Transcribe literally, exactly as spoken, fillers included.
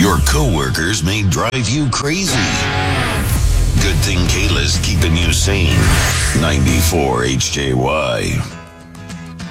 Your coworkers may drive you crazy. Good thing Kayla's keeping you sane. ninety-four H J Y.